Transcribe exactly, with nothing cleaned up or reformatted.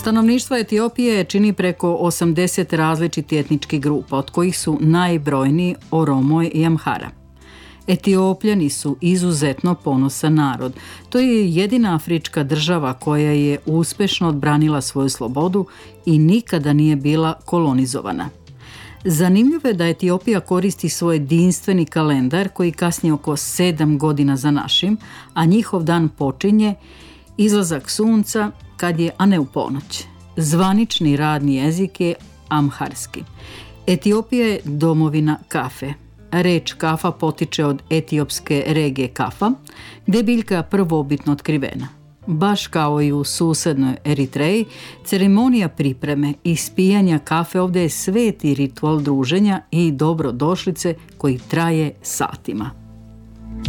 Stanovništvo Etiopije čini preko osamdeset različitih etničkih grupa, od kojih su najbrojniji Oromo i Amhara. Etiopljani su izuzetno ponosan narod. To je jedina afrička država koja je uspešno odbranila svoju slobodu i nikada nije bila kolonizovana. Zanimljivo je da Etiopija koristi svoj jedinstveni kalendar koji kasni oko sedam godina za našim, a njihov dan počinje izlazak sunca kad je, a ne u ponoć. Zvanični radni jezik je amharski. Etiopija je domovina kafe. Reč kafa potiče od etiopske regije Kafa, gde je biljka prvobitno otkrivena. Baš kao i u susednoj Eritreji, ceremonija pripreme i ispijanja kafe ovdje je sveti ritual druženja i dobrodošlice koji traje satima.